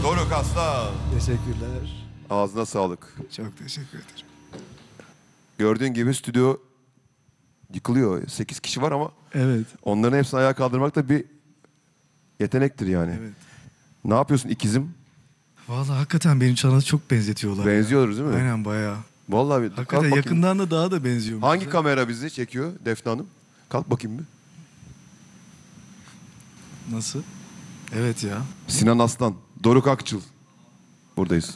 Doruk Aslan. Teşekkürler. Ağzına sağlık. Çok teşekkür ederim. Gördüğün gibi stüdyo yıkılıyor. 8 kişi var ama Evet. onların hepsini ayağa kaldırmak da bir yetenektir yani. Evet. Ne yapıyorsun ikizim? Vallahi hakikaten benim çana çok benzetiyorlar. Benziyoruz değil mi? Aynen bayağı. Vallahi bir kalk Hakikaten bakayım. yakından da daha da benziyor. Hangi kamera bizi çekiyor Defne Hanım? Kalk bakayım bir. Nasıl? Evet ya. Sinan Aslan, Doruk Akçıl. Buradayız.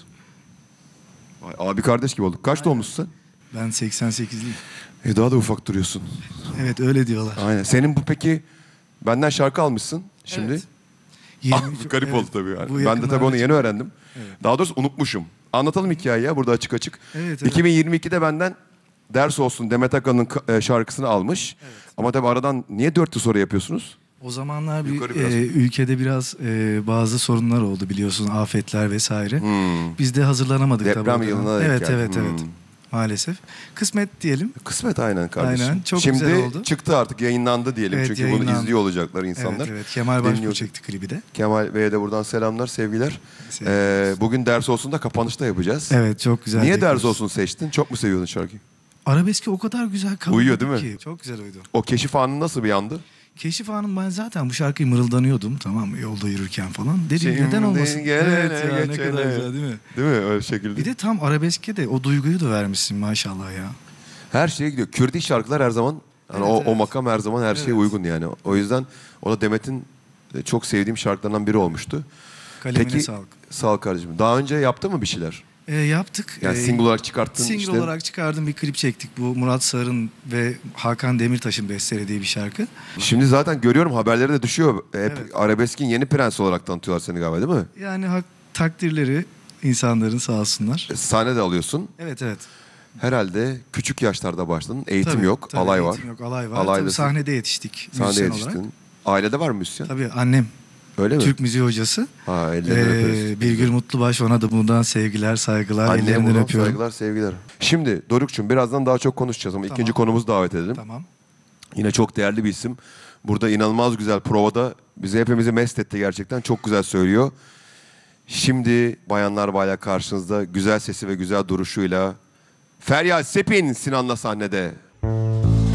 Vay, abi kardeş gibi olduk. Kaç doğumlusun sen? Ben 88'liyim. Daha da ufak duruyorsun. Evet öyle diyorlar. Aynen. Senin bu peki benden şarkı almışsın şimdi. Evet. Garip oldu tabii. Yani. Bu Ben de tabii yakınlarda onu yeni öğrendim. Evet. Daha doğrusu unutmuşum. Anlatalım hikayeyi ya burada açık açık. Evet, evet. 2022'de benden Ders Olsun Demet Akalın'ın şarkısını almış. Evet. Ama tabii aradan niye 4 yıl sonra yapıyorsunuz? O zamanlar Yukarı biraz. ülkede biraz bazı sorunlar oldu biliyorsun, afetler vesaire. Biz de hazırlanamadık Deprem tabii. yılına denk Evet geldi. evet evet. Maalesef. Kısmet diyelim. Kısmet aynen kardeşim. Aynen, çok Şimdi güzel oldu. çıktı artık yayınlandı diyelim. Evet, Çünkü bunu yayınlandı. izliyor olacaklar insanlar. Evet evet. Kemal Başbuğ Dinliyor. çekti klibi de. Kemal Bey'e de buradan selamlar, sevgiler. Sevgiler. Bugün Ders Olsun da kapanışta yapacağız. Evet çok güzel. Niye bekliyoruz. Ders Olsun seçtin? Çok mu seviyordun şarkıyı? Arabeski o kadar güzel kaldı Uyuyor değil mi? ki. Çok güzel uydu. O keşif anı nasıl bir yandı? Keşif Hanım, ben zaten bu şarkıyı mırıldanıyordum, tamam mı, yolda yürürken falan. Dedim Şimdi neden olmasın? gelene Evet ya, ne geçene. kadar güzel değil mi? Değil mi öyle şekilde? Bir de tam arabeske de o duyguyu da vermişsin maşallah ya. Her şeye gidiyor. Kürdi şarkılar her zaman, hani Evet, o evet. makam her zaman her şeye Evet. uygun yani. O yüzden o da Demet'in çok sevdiğim şarkılarından biri olmuştu. Kalemine Peki, sağlık. sağ ol kardeşim. Daha önce yaptı mı bir şeyler? Yaptık. Yani single olarak çıkarttın Single işte. olarak çıkardım, bir klip çektik. Bu Murat Sarın ve Hakan Demirtaş'ın bestelediği bir şarkı. Şimdi zaten görüyorum haberlere de düşüyor. Hep Evet. arabeskin yeni prensi olarak tanıtıyorlar seni galiba değil mi? Yani takdirleri insanların sağ olsunlar. Sahne de alıyorsun. Evet evet. Herhalde küçük yaşlarda başladın. Eğitim Tabii, yok, tabii, alay eğitim var. yok, alay var. Alaydasın. Tabii sahnede yetiştik. Sahnede müzisyen yetiştin. olarak. Ailede var mı müzisyen? Tabii annem Öyle mi? Türk müziği hocası. Ha, ellerinden öperiz. Birgül Mutlubaş, ona da buradan sevgiler, saygılar, Anneye ellerinden buradan öpüyorum. saygılar, sevgiler. Şimdi Doruk'cum birazdan daha çok konuşacağız ama Tamam. ikinci konumuzu davet edelim. Tamam. Yine çok değerli bir isim. Burada inanılmaz güzel provada bizi hepimizi mest etti gerçekten. Çok güzel söylüyor. Şimdi bayanlar baylar karşınızda güzel sesi ve güzel duruşuyla Feryal Sepin Sinan'la sahnede.